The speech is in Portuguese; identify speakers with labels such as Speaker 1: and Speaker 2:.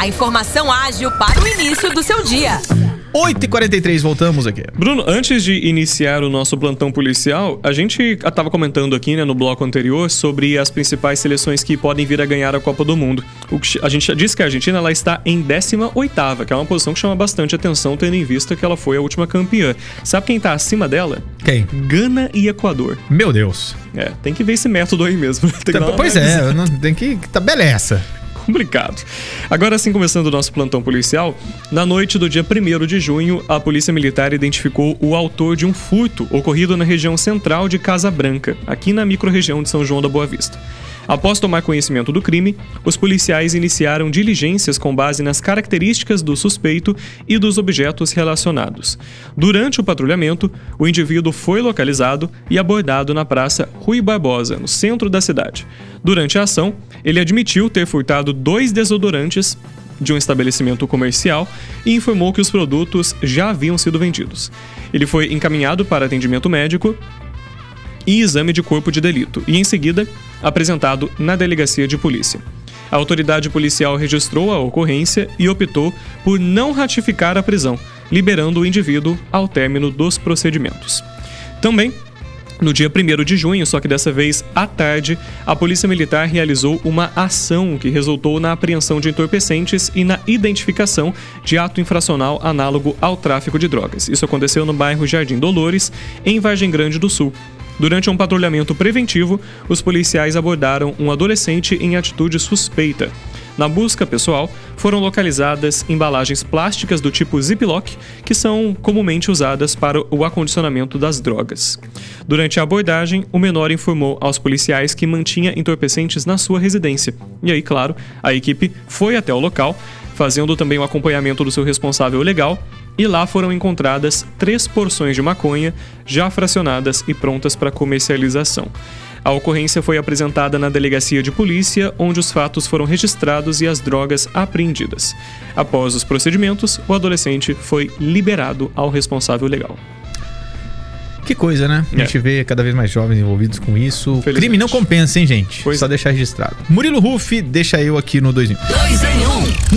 Speaker 1: A informação ágil para o início do seu dia.
Speaker 2: 8h43, voltamos aqui.
Speaker 3: Bruno, antes de iniciar o nosso plantão policial, a gente estava comentando aqui, né, no bloco anterior sobre as principais seleções que podem vir a ganhar a Copa do Mundo. A gente disse que a Argentina ela está em 18ª, que é uma posição que chama bastante atenção, tendo em vista que ela foi a última campeã. Sabe quem está acima dela?
Speaker 2: Quem?
Speaker 3: Gana e Equador.
Speaker 2: Meu Deus.
Speaker 3: Tem que ver esse método aí mesmo.
Speaker 2: Tem que tabeleça.
Speaker 3: Complicado. Agora sim, começando o nosso plantão policial, na noite do dia 1º de junho, a Polícia Militar identificou o autor de um furto ocorrido na região central de Casa Branca, aqui na microrregião de São João da Boa Vista. Após tomar conhecimento do crime, os policiais iniciaram diligências com base nas características do suspeito e dos objetos relacionados. Durante o patrulhamento, o indivíduo foi localizado e abordado na Praça Rui Barbosa, no centro da cidade. Durante a ação, ele admitiu ter furtado 2 desodorantes de um estabelecimento comercial e informou que os produtos já haviam sido vendidos. Ele foi encaminhado para atendimento médico e exame de corpo de delito, e em seguida apresentado na delegacia de polícia. A autoridade policial registrou a ocorrência e optou por não ratificar a prisão, liberando o indivíduo ao término dos procedimentos. Também, no dia 1º de junho, só que dessa vez à tarde, a Polícia Militar realizou uma ação que resultou na apreensão de entorpecentes e na identificação de ato infracional análogo ao tráfico de drogas. Isso aconteceu no bairro Jardim Dolores, em Vargem Grande do Sul. Durante um patrulhamento preventivo, os policiais abordaram um adolescente em atitude suspeita. Na busca pessoal, foram localizadas embalagens plásticas do tipo Ziploc, que são comumente usadas para o acondicionamento das drogas. Durante a abordagem, o menor informou aos policiais que mantinha entorpecentes na sua residência. E aí, claro, a equipe foi até o local, fazendo também o acompanhamento do seu responsável legal, e lá foram encontradas 3 porções de maconha, já fracionadas e prontas para comercialização. A ocorrência foi apresentada na delegacia de polícia, onde os fatos foram registrados e as drogas apreendidas. Após os procedimentos, o adolescente foi liberado ao responsável legal.
Speaker 2: Que coisa, né? A gente vê cada vez mais jovens envolvidos com isso. Crime não compensa, hein, gente?
Speaker 3: Pois
Speaker 2: só deixar registrado. Murilo Ruff, deixa eu aqui no 2 em 1.
Speaker 1: 2 em 1.